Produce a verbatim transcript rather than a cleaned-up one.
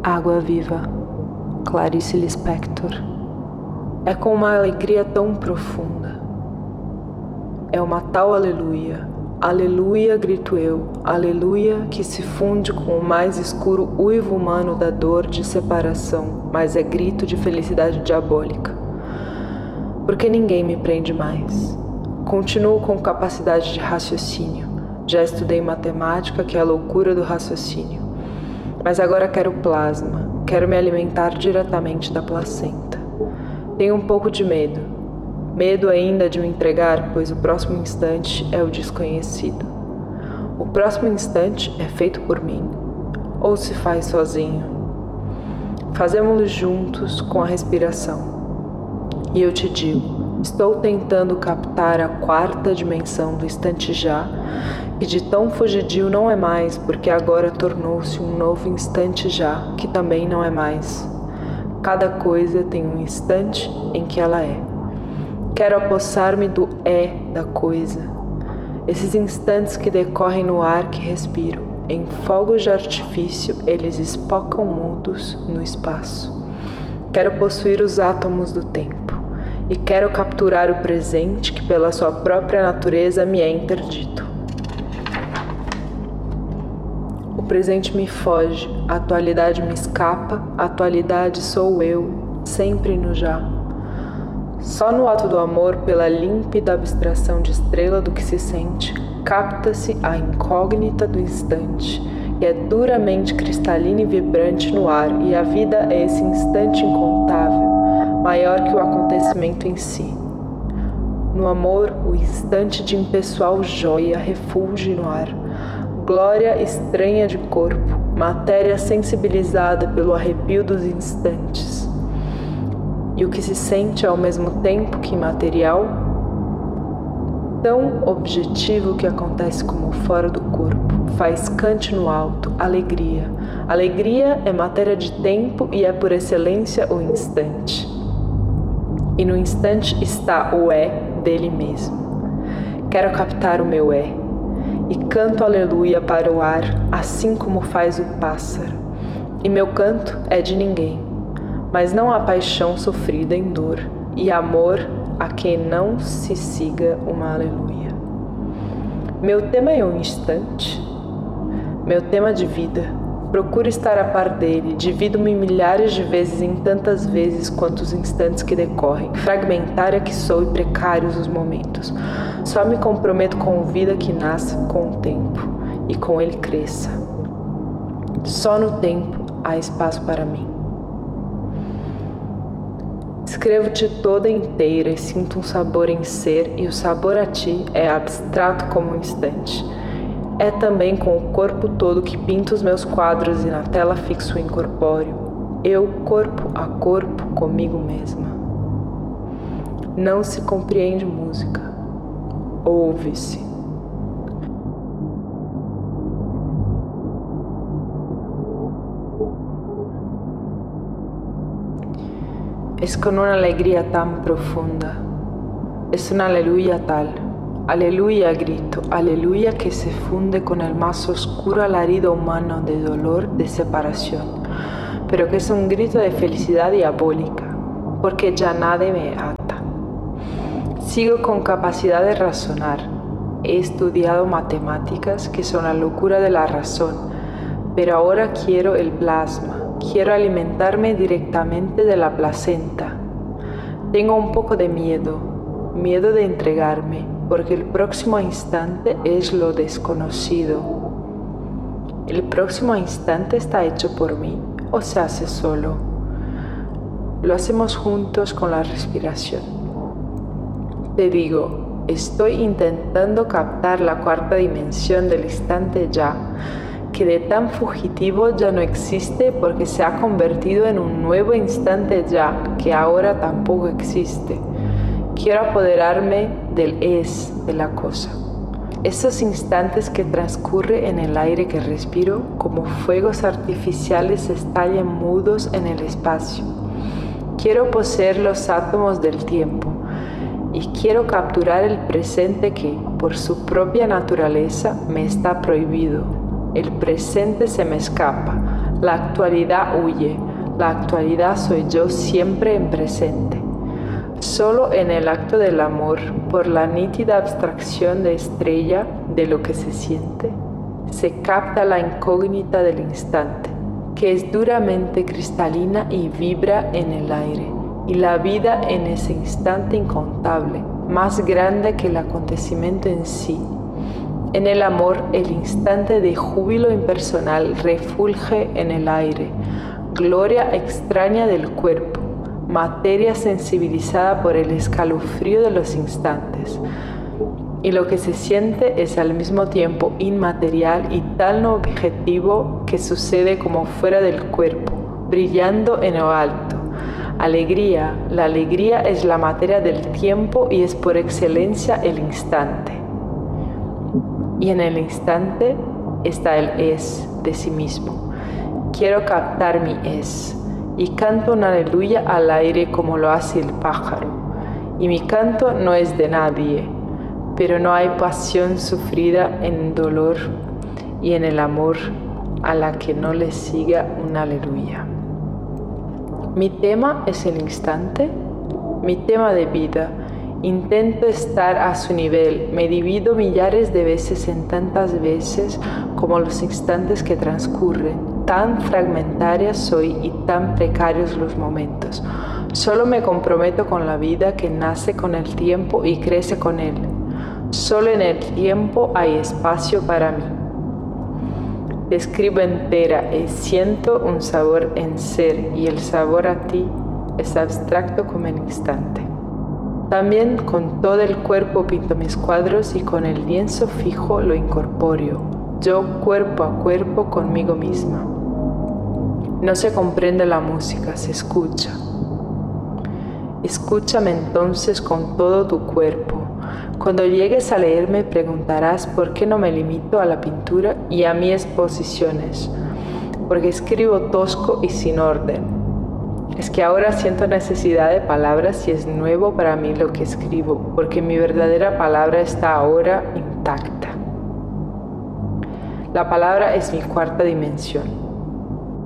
Água viva, Clarice Lispector. É com uma alegria tão profunda. É uma tal aleluia, aleluia, grito eu, aleluia, que se funde com o mais escuro uivo humano da dor de separação, mas é grito de felicidade diabólica. Porque ninguém me prende mais. Continuo com capacidade de raciocínio. Já estudei matemática, que é a loucura do raciocínio. Mas agora quero plasma, quero me alimentar diretamente da placenta. Tenho um pouco de medo. Medo ainda de me entregar, pois o próximo instante é o desconhecido. O próximo instante é feito por mim, ou se faz sozinho. Fazemos-lo juntos com a respiração. E eu te digo, estou tentando captar a quarta dimensão do instante já, que de tão fugidio não é mais, porque agora tornou-se um novo instante já, que também não é mais. Cada coisa tem um instante em que ela é. Quero apossar-me do é da coisa. Esses instantes que decorrem no ar que respiro, em fogos de artifício, eles espocam mudos no espaço. Quero possuir os átomos do tempo, e quero capturar o presente que pela sua própria natureza me é interdito. O presente me foge, a atualidade me escapa, a atualidade sou eu, sempre no já. Só no ato do amor, pela límpida abstração de estrela do que se sente, capta-se a incógnita do instante, que é duramente cristalina e vibrante no ar, e a vida é esse instante incontável, maior que o acontecimento em si. No amor, o instante de impessoal joia refulge no ar, glória estranha de corpo, matéria sensibilizada pelo arrepio dos instantes. E o que se sente ao mesmo tempo que imaterial, tão objetivo que acontece como fora do corpo, faz cante no alto, alegria. Alegria é matéria de tempo e é por excelência o instante. E no instante está o é dele mesmo. Quero captar o meu é. E canto aleluia para o ar, assim como faz o pássaro. E meu canto é de ninguém, mas não há paixão sofrida em dor, e amor a quem não se siga uma aleluia. Meu tema é um instante, meu tema de vida. Procuro estar a par dele, divido-me milhares de vezes em tantas vezes quanto os instantes que decorrem, fragmentária que sou e precários os momentos. Só me comprometo com vida que nasce com o tempo e com ele cresça. Só no tempo há espaço para mim. Escrevo-te toda inteira e sinto um sabor em ser, e o sabor a ti é abstrato como um instante. É também com o corpo todo que pinto os meus quadros e na tela fixo o incorpóreo, eu corpo a corpo comigo mesma. Não se compreende música, ouve-se. Es con una alegría tan profunda, es una aleluya tal. Aleluya grito, aleluya que se funde con el más oscuro alarido humano de dolor, de separación, pero que es un grito de felicidad diabólica, porque ya nada me ata. Sigo con capacidad de razonar. He estudiado matemáticas, que son la locura de la razón, pero ahora quiero el plasma, quiero alimentarme directamente de la placenta. Tengo un poco de miedo, miedo de entregarme, porque el próximo instante es lo desconocido. ¿El próximo instante está hecho por mí o se hace solo? Lo hacemos juntos con la respiración. Te digo, estoy intentando captar la cuarta dimensión del instante ya, que de tan fugitivo ya no existe porque se ha convertido en un nuevo instante ya, que ahora tampoco existe. Quiero apoderarme del es de la cosa. Esos instantes que transcurre en el aire que respiro, como fuegos artificiales, estallan mudos en el espacio. Quiero poseer los átomos del tiempo y quiero capturar el presente que, por su propia naturaleza, me está prohibido. El presente se me escapa, La actualidad huye, la actualidad soy yo siempre en presente. Solo en el acto del amor, por la nítida abstracción de estrella de lo que se siente, se capta la incógnita del instante, que es duramente cristalina y vibra en el aire, y la vida en ese instante incontable, más grande que el acontecimiento en sí. En el amor, el instante de júbilo impersonal refulge en el aire, gloria extraña del cuerpo, materia sensibilizada por el escalofrío de los instantes. Y lo que se siente es al mismo tiempo inmaterial y tan objetivo que sucede como fuera del cuerpo, brillando en lo alto. Alegría, la alegría es la materia del tiempo y es por excelencia el instante. Y en el instante está el es de sí mismo. Quiero captar mi es, y canto una aleluya al aire como lo hace el pájaro. Y mi canto no es de nadie, pero no hay pasión sufrida en dolor y en el amor a la que no le siga una aleluya. Mi tema es el instante, mi tema de vida. Intento estar a su nivel, me divido millares de veces en tantas veces como los instantes que transcurren. Tan fragmentaria soy y tan precarios los momentos. Solo me comprometo con la vida que nace con el tiempo y crece con él. Solo en el tiempo hay espacio para mí. Te escribo entera y siento un sabor en ser, y el sabor a ti es abstracto como el instante. También con todo el cuerpo pinto mis cuadros y con el lienzo fijo lo incorpóreo, yo cuerpo a cuerpo conmigo misma. No se comprende la música, se escucha. Escúchame entonces con todo tu cuerpo. Cuando llegues a leerme preguntarás por qué no me limito a la pintura y a mis exposiciones, porque escribo tosco y sin orden. Es que ahora siento necesidad de palabras y es nuevo para mí lo que escribo, porque mi verdadera palabra está ahora intacta. La palabra es mi cuarta dimensión.